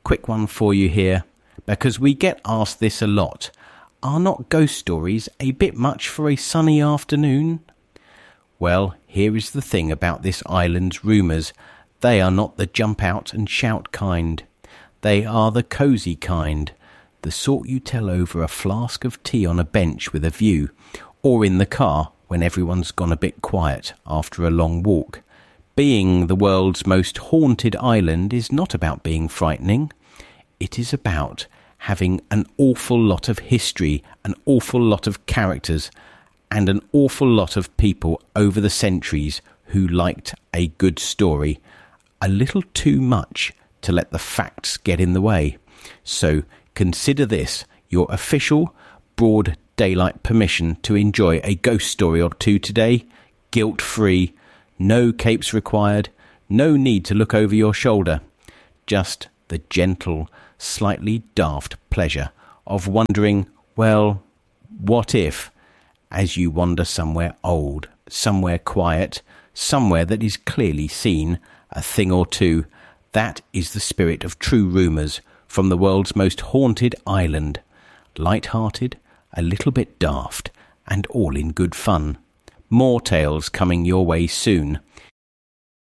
quick one for you here, because we get asked this a lot. Are not ghost stories a bit much for a sunny afternoon? Well, here is the thing about this island's rumours. They are not the jump out and shout kind. They are the cosy kind, the sort you tell over a flask of tea on a bench with a view, or in the car when everyone's gone a bit quiet after a long walk. Being the world's most haunted island is not about being frightening. It is about having an awful lot of history, an awful lot of characters, and an awful lot of people over the centuries who liked a good story a little too much to let the facts get in the way. So consider this your official broad daylight permission to enjoy a ghost story or two today, guilt-free. No capes required, no need to look over your shoulder. Just the gentle, slightly daft pleasure of wondering, well, what if, as you wander somewhere old, somewhere quiet, somewhere that is clearly seen, a thing or two. That is the spirit of True Rumours from the world's most haunted island. Light-hearted, a little bit daft, and all in good fun. More tales coming your way soon.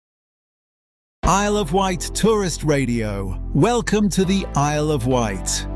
Isle of Wight Tourist Radio. Welcome to the Isle of Wight.